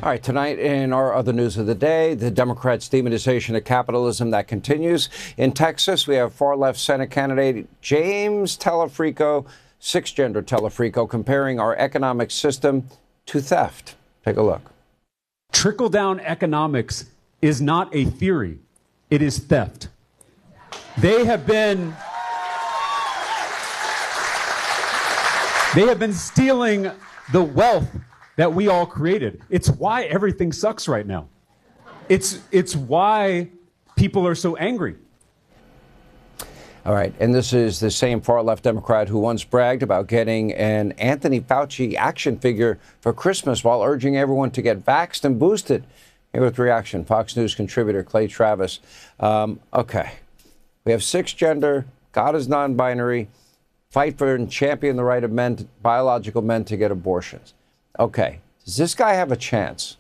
All right, tonight in our other news of the day, the Democrats' demonization of capitalism that continues. In Texas, we have far-left Senate candidate James Talafrico, cisgender Talafrico, comparing our economic system to theft. Take a look. Trickle-down economics is not a theory. It is theft. They have been stealing the wealth that we all created. It's why everything sucks right now. It's why people are so angry. All right, and this is the same far-left Democrat who once bragged about getting an Anthony Fauci action figure for Christmas while urging everyone to get vaxxed and boosted. Here with reaction, Fox News contributor Clay Travis. Okay, we have cisgender, God is non-binary, fight for and champion the right of men, biological men, to get abortions. Okay, does this guy have a chance?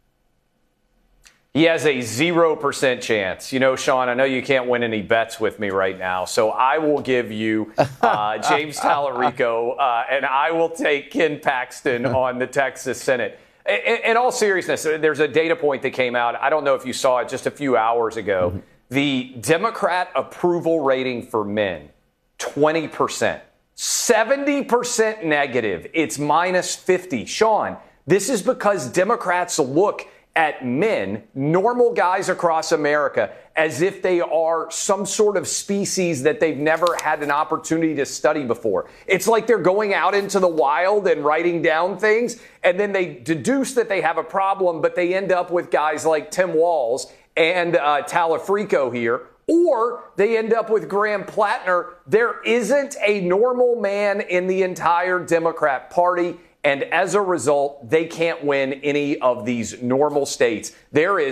He has a 0% chance. You know, Sean, I know you can't win any bets with me right now, so I will give you James Talarico, and I will take Ken Paxton on the Texas Senate. In all seriousness, there's a data point that came out. I don't know if you saw it just a few hours ago. Mm-hmm. The Democrat approval rating for men, 20%. 70% negative. It's minus 50. Sean, this is because Democrats look at men, normal guys across America, as if they are some sort of species that they've never had an opportunity to study before. It's like they're going out into the wild and writing down things, and then they deduce that they have a problem, but they end up with guys like Tim Walz and Talafrico here. Or they end up with Graham Plattner. There isn't a normal man in the entire Democrat Party. And as a result, they can't win any of these normal states. There is